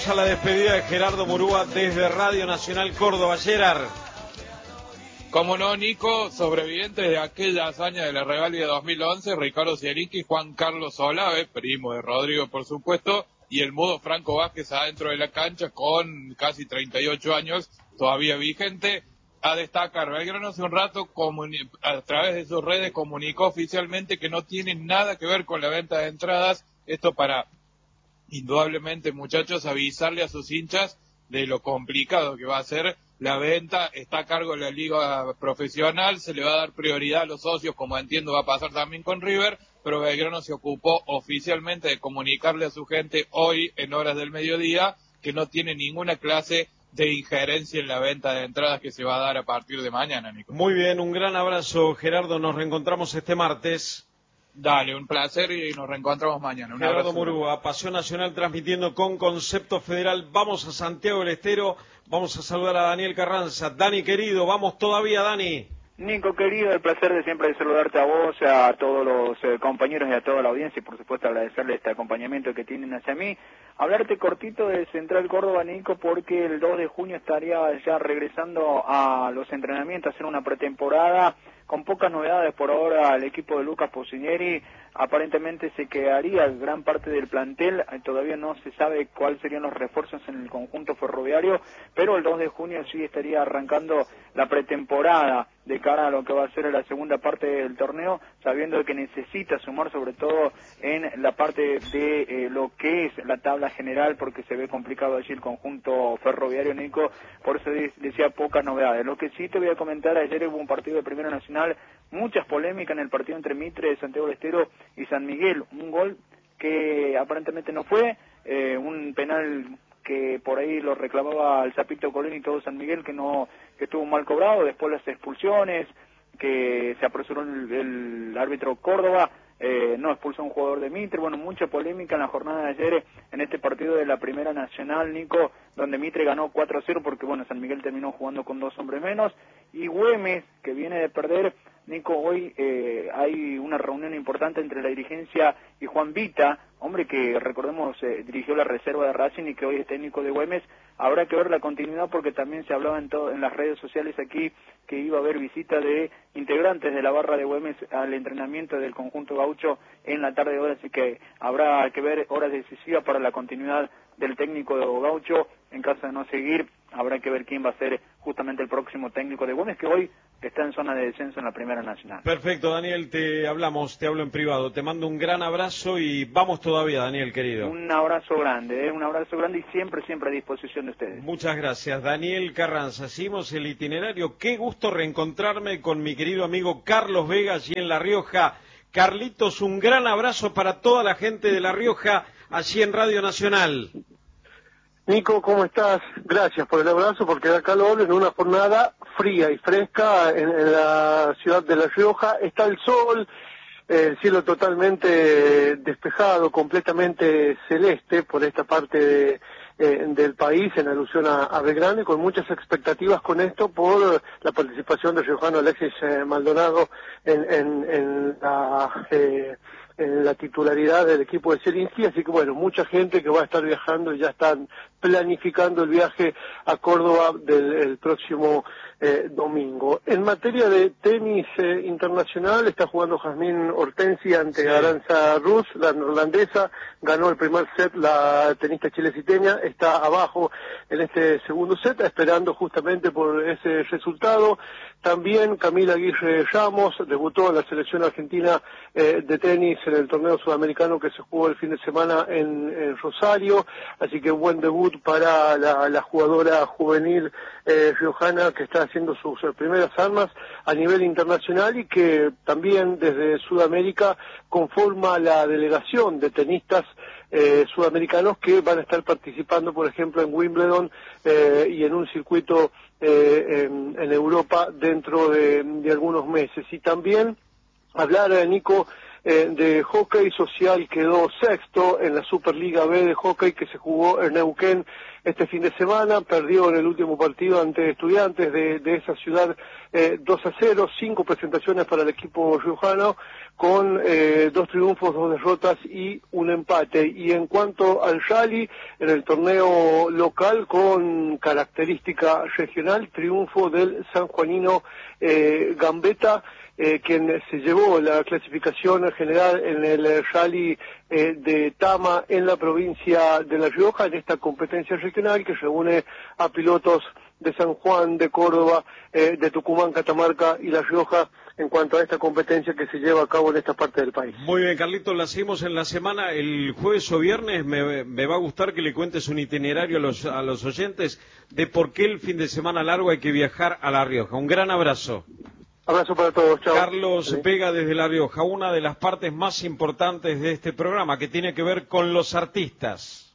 A la despedida de Gerardo Murúa desde Radio Nacional Córdoba. Gerard. Como no, Nico, sobrevivientes de aquella hazaña de la Regalia 2011, Ricardo Siericki y Juan Carlos Olave, primo de Rodrigo, por supuesto, y el mudo Franco Vázquez adentro de la cancha con casi 38 años, todavía vigente. A destacar, Belgrano hace un rato, a través de sus redes, comunicó oficialmente que no tiene nada que ver con la venta de entradas. Esto para, indudablemente, muchachos, avisarle a sus hinchas de lo complicado que va a ser la venta. Está a cargo de la liga profesional, se le va a dar prioridad a los socios, como entiendo va a pasar también con River, pero Belgrano se ocupó oficialmente de comunicarle a su gente hoy, en horas del mediodía, que no tiene ninguna clase de injerencia en la venta de entradas que se va a dar a partir de mañana, Nico. Muy bien, un gran abrazo, Gerardo, nos reencontramos este martes. Dale, un placer y nos reencontramos mañana. Un Gerardo abrazo. Murúa, Pasión Nacional transmitiendo con Concepto Federal. Vamos a Santiago del Estero, vamos a saludar a Daniel Carranza. Dani querido, vamos todavía, Dani. Nico querido, el placer de siempre de saludarte a vos, a todos los compañeros y a toda la audiencia, y por supuesto agradecerle este acompañamiento que tienen hacia mí. Hablarte cortito de Central Córdoba, Nico, porque el 2 de junio estaría ya regresando a los entrenamientos, a hacer una pretemporada con pocas novedades por ahora. El equipo de Lucas Pocineri aparentemente se quedaría gran parte del plantel, todavía no se sabe cuáles serían los refuerzos en el conjunto ferroviario, pero el 2 de junio sí estaría arrancando la pretemporada de cara a lo que va a ser la segunda parte del torneo, sabiendo que necesita sumar sobre todo en la parte de lo que es la tabla general, porque se ve complicado allí el conjunto ferroviario, Nico, por eso decía pocas novedades. Lo que sí te voy a comentar, ayer hubo un partido de Primera Nacional, muchas polémicas en el partido entre Mitre de Santiago del Estero y San Miguel, un gol que aparentemente no fue, un penal que por ahí lo reclamaba el Zapito Colón y todo San Miguel, que estuvo mal cobrado, después las expulsiones, que se apresuró el árbitro Córdoba, no expulsó a un jugador de Mitre. Bueno, mucha polémica en la jornada de ayer en este partido de la Primera Nacional, Nico, donde Mitre ganó 4-0 porque, bueno, San Miguel terminó jugando con 2 hombres menos, y Güemes, que viene de perder, Nico, hoy hay una reunión importante entre la dirigencia y Juan Vita, hombre que, recordemos, dirigió la reserva de Racing y que hoy es técnico de Güemes. Habrá que ver la continuidad porque también se hablaba en las redes sociales aquí que iba a haber visita de integrantes de la barra de Güemes al entrenamiento del conjunto gaucho en la tarde de hoy, así que habrá que ver horas decisivas para la continuidad del técnico de gaucho. En caso de no seguir, habrá que ver quién va a ser justamente el próximo técnico de Güemes, que hoy está en zona de descenso en la Primera Nacional. Perfecto, Daniel, te hablo en privado. Te mando un gran abrazo y vamos todavía, Daniel, querido. Un abrazo grande y siempre a disposición de ustedes. Muchas gracias, Daniel Carranza. Seguimos el itinerario. Qué gusto reencontrarme con mi querido amigo Carlos Vega allí en La Rioja. Carlitos, un gran abrazo para toda la gente de La Rioja allí en Radio Nacional. Nico, ¿cómo estás? Gracias por el abrazo, porque da calor en una jornada fría y fresca en la ciudad de La Rioja. Está el sol, el cielo totalmente despejado, completamente celeste por esta parte del país, en alusión a Belgrano, y con muchas expectativas con esto por la participación del riojano Alexis Maldonado en la titularidad del equipo de Zielinski, así que bueno, mucha gente que va a estar viajando y ya están planificando el viaje a Córdoba el próximo domingo. En materia de tenis internacional, está jugando Jazmín Hortensi ante Arantxa Rus, la neerlandesa, ganó el primer set la tenista chileciteña, está abajo en este segundo set, esperando justamente por ese resultado. También Camila Aguirre Ramos debutó en la selección argentina de tenis en el torneo sudamericano que se jugó el fin de semana en Rosario, así que buen debut para la jugadora juvenil riojana, que está haciendo sus primeras armas a nivel internacional y que también desde Sudamérica conforma la delegación de tenistas sudamericanos que van a estar participando, por ejemplo, en Wimbledon y en un circuito en Europa dentro de algunos meses. Y también hablar, Nico, de hockey. Social quedó sexto en la Superliga B de hockey que se jugó en Neuquén este fin de semana. Perdió en el último partido ante Estudiantes de esa ciudad 2-0, 5 presentaciones para el equipo riojano, con 2 triunfos, 2 derrotas y un empate. Y en cuanto al rally, en el torneo local con característica regional, triunfo del sanjuanino Gambetta, quien se llevó la clasificación general en el rally de Tama en la provincia de La Rioja, en esta competencia regional que reúne a pilotos de San Juan, de Córdoba, de Tucumán, Catamarca y La Rioja, en cuanto a esta competencia que se lleva a cabo en esta parte del país. Muy bien, Carlitos, la seguimos en la semana. El jueves o viernes me va a gustar que le cuentes un itinerario a los oyentes de por qué el fin de semana largo hay que viajar a La Rioja. Un gran abrazo. Abrazo para todos, chao. Carlos Vega desde La Rioja, una de las partes más importantes de este programa que tiene que ver con los artistas.